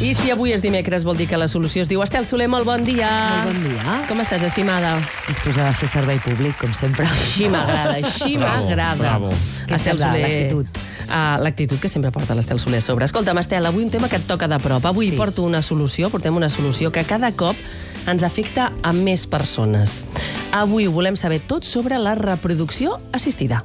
I si avui és dimecres vol dir que la solució es diu Estel Soler, molt bon dia. Molt bon dia. Com estàs, estimada? Disposada a fer servei públic, com sempre. Així m'agrada, així m'agrada. Bravo. Què et sembla, l'actitud? L'actitud que sempre porta l'Estel Soler a sobre. Escolta'm, Estel, avui un tema que et toca de prop. Avui portem una solució que cada cop ens afecta a més persones. Avui volem saber tot sobre la reproducció assistida.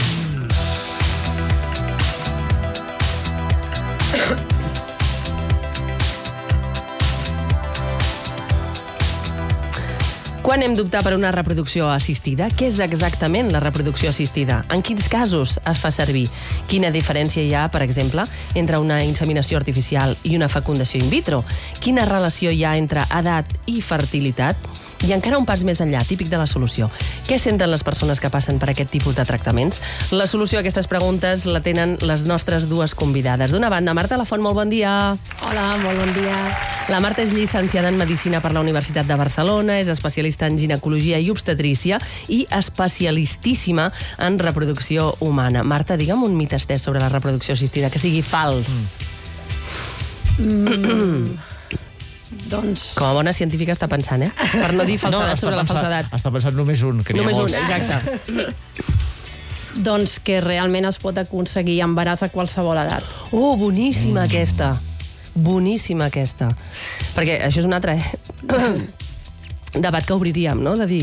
Quan hem d'optar per una reproducció assistida? Què és exactament la reproducció assistida? En quins casos es fa servir? Quina diferència hi ha, per exemple, entre una inseminació artificial i una fecundació in vitro? Quina relació hi ha entre edat i fertilitat? I encara un pas més enllà, típic de la solució. Què senten les persones que passen per aquest tipus de tractaments? La solució a aquestes preguntes la tenen les nostres dues convidades. D'una banda, Marta Lafont, molt bon dia. Hola, molt bon dia. La Marta és llicenciada en Medicina per la Universitat de Barcelona, és especialista en ginecologia i obstetrícia i especialistíssima en reproducció humana. Marta, digue'm un mit estès sobre la reproducció assistida, que sigui fals. Doncs... Com a bona científica està pensant, Per no dir falsedat sobre la falsedat. Està pensant només un, que n'hi ha Només un, molts. exacte. Doncs que realment es pot aconseguir embaràs a qualsevol edat. Oh, boníssima aquesta. Boníssima aquesta. Perquè això és un altre debat que obriríem, no? De dir...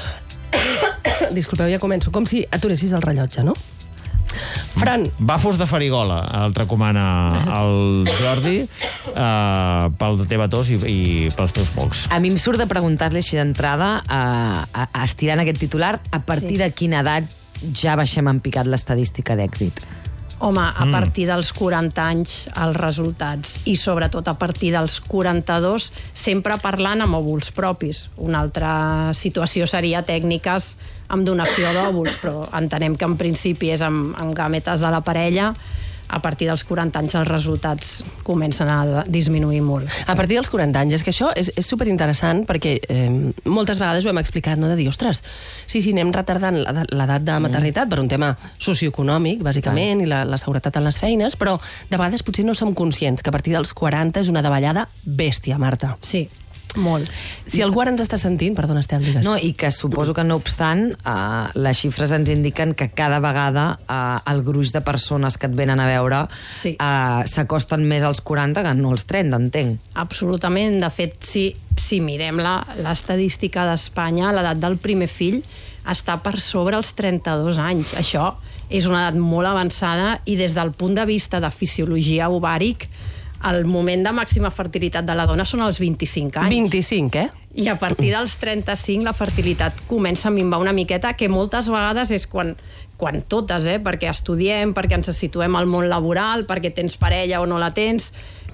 Disculpeu, ja començo. Com si aturessis el rellotge, no? Fran. Bafos de farigola, el recomana el Jordi, pel teva tos i pels teus mocs. A mi em surt de preguntar-li així d'entrada, estirant aquest titular, a partir de quina edat ja baixem en picat l'estadística d'èxit? Home, a partir dels 40 anys els resultats, i sobretot a partir dels 42, sempre parlant amb òvuls propis. Una altra situació seria tècniques amb donació d'òvuls, però entenem que en principi és amb gàmetes de la parella. A partir dels 40 anys els resultats comencen a disminuir molt. A partir dels 40 anys, és que això és superinteressant perquè moltes vegades ho hem explicat, no? De dir, ostres, sí, anem retardant l'edat de maternitat per un tema socioeconòmic, bàsicament, i la seguretat en les feines, però de vegades potser no som conscients que a partir dels 40 és una davallada bèstia, Marta. Sí, molt. Si algú ara ens està sentint, perdona, Estel, digues. No, i que suposo que, no obstant, les xifres ens indiquen que cada vegada el gruix de persones que et venen a veure s'acosten més als 40 que no als 30, entenc. Absolutament. De fet, si mirem l'estadística d'Espanya, l'edat del primer fill està per sobre els 32 anys. Això és una edat molt avançada i des del punt de vista de fisiologia ovàric, el moment de màxima fertilitat de la dona són els 25 anys. 25, I a partir dels 35 la fertilitat comença a minvar una miqueta, que moltes vegades és quan totes, perquè estudiem, perquè ens situem al món laboral, perquè tens parella o no la tens,